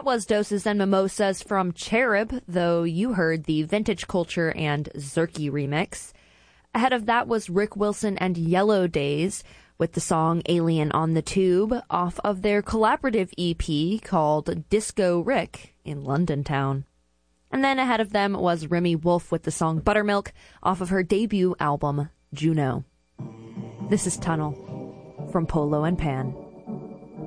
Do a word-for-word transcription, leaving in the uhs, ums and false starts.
That was Doses and Mimosas from Cherub, though you heard the Vintage Culture and Zerky remix. Ahead of that was Rick Wilson and Yellow Days with the song Alien on the Tube off of their collaborative E P called Disco Rick in London Town. And then ahead of them was Remy Wolf with the song Buttermilk off of her debut album, Juno. This is Tunnel from Polo and Pan.